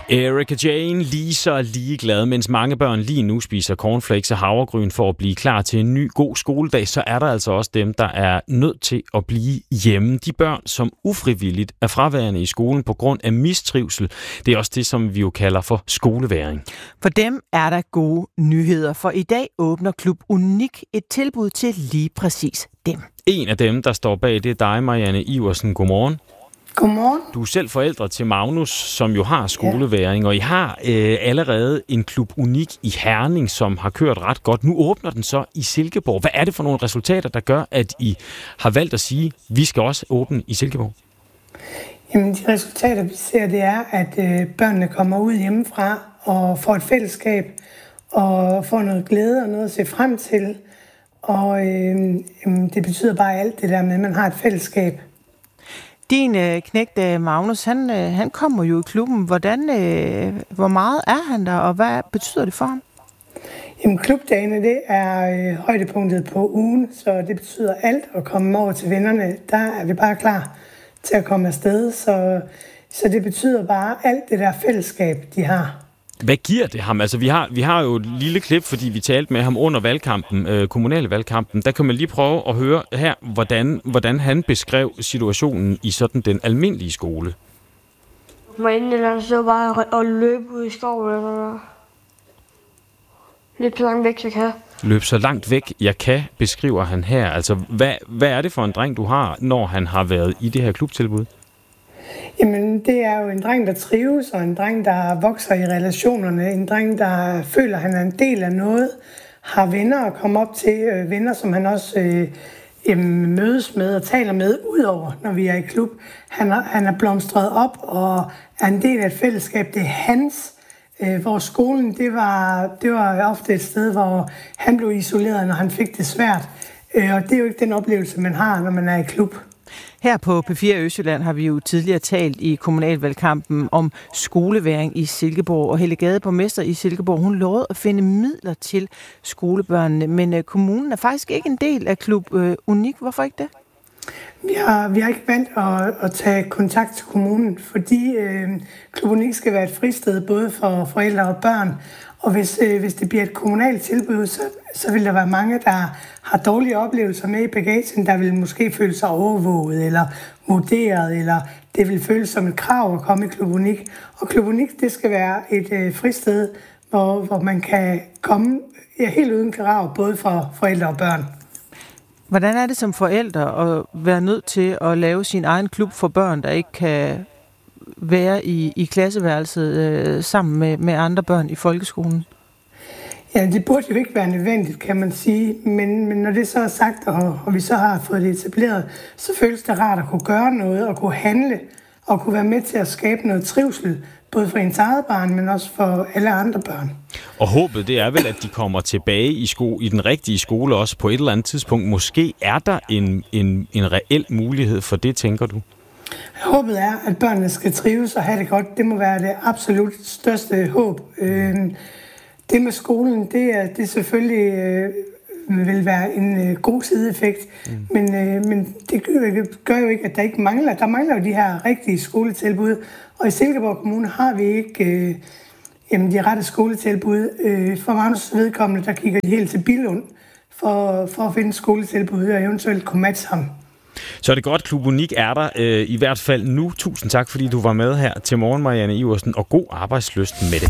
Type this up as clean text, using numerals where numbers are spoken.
Erika Jane lige så ligeglad, mens mange børn lige nu spiser cornflakes og havregryn for at blive klar til en ny god skoledag, så er der altså også dem, der er nødt til at blive hjemme. De børn, som ufrivilligt er fraværende i skolen på grund af mistrivsel, det er også det, som vi jo kalder for skolevægring. For dem er der gode nyheder, for i dag åbner Klub Unik et tilbud til lige præcis dem. En af dem, der står bag, det er dig, Marianne Iversen. Godmorgen. Godmorgen. Du er selv forældre til Magnus, som jo har skoleværing, og I har allerede en Klub Unik i Herning, som har kørt ret godt. Nu åbner den så i Silkeborg. Hvad er det for nogle resultater, der gør, at I har valgt at sige, at vi skal også åbne i Silkeborg? Jamen, de resultater, vi ser, det er, at børnene kommer ud hjemmefra og får et fællesskab og får noget glæde og noget at se frem til. Og det betyder bare alt det der med, at man har et fællesskab. Din knægt Magnus, han kommer jo i klubben. Hvor meget er han der, og hvad betyder det for ham? Jamen, klubdagene, det er højdepunktet på ugen, så det betyder alt at komme over til vennerne. Der er vi bare klar til at komme afsted, så det betyder bare alt det der fællesskab, de har. Hvad giver det ham? Altså, vi har jo et lille klip, fordi vi talte med ham under valgkampen, kommunale valgkampen. Der kan man lige prøve at høre her, hvordan han beskrev situationen i sådan den almindelige skole. Man indlærer så bare og løbe ud i skoven eller lidt så langt væk, jeg kan. Løb så langt væk, jeg kan, beskriver han her. Altså, hvad er det for en dreng, du har, når han har været i det her klubtilbud? Jamen, det er jo en dreng, der trives, og en dreng, der vokser i relationerne. En dreng, der føler, at han er en del af noget, har venner at komme op til. Venner, som han også mødes med og taler med udover, når vi er i klub. Han er blomstret op og er en del af et fællesskab. Det er hans. Hvor skolen, det var ofte et sted, hvor han blev isoleret, når han fik det svært. Og det er jo ikke den oplevelse, man har, når man er i klub. Her på P4 Østjylland har vi jo tidligere talt i kommunalvalgkampen om skoleværing i Silkeborg, og Helle Gade, borgmester i Silkeborg, hun lovede at finde midler til skolebørnene, men kommunen er faktisk ikke en del af Klub Unik. Hvorfor ikke det? Vi har ikke valgt at tage kontakt til kommunen, fordi Klub Unik skal være et fristed både for forældre og børn. Og hvis det bliver et kommunalt tilbud, så vil der være mange, der har dårlige oplevelser med i bagagen, der vil måske føle sig overvåget eller vurderet, eller det vil føles som et krav at komme i Klub Unik. Og Klub Unik, det skal være et fristed, hvor man kan komme helt uden krav, både for forældre og børn. Hvordan er det som forældre at være nødt til at lave sin egen klub for børn, der ikke kan være i klasseværelset sammen med andre børn i folkeskolen? Ja, det burde jo ikke være nødvendigt, kan man sige. Men når det så er sagt, og vi så har fået det etableret, så føles det rart at kunne gøre noget, og kunne handle, og kunne være med til at skabe noget trivsel, både for ens eget barn, men også for alle andre børn. Og håbet, det er vel, at de kommer tilbage i den rigtige skole også på et eller andet tidspunkt. Måske er der en reel mulighed for det, tænker du? Håbet er, at børnene skal trives og have det godt. Det må være det absolut største håb. Det med skolen, det selvfølgelig vil være en god sideeffekt, men det gør jo ikke, at der ikke mangler. Der mangler jo de her rigtige skoletilbud, og i Silkeborg Kommune har vi ikke de rette skoletilbud. For Magnus' vedkommende, der kigger de helt til Billund for at finde skoletilbud og eventuelt kunne matche ham. Så er det godt, Klub Unik er der i hvert fald nu. Tusind tak, fordi du var med her til morgen, Marianne Iversen, og god arbejdslyst med det.